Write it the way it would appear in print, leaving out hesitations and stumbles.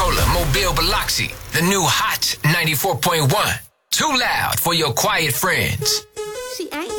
Pensacola, Mobile, Biloxi. The new Hot 94.1. Too loud for your quiet friends. See, I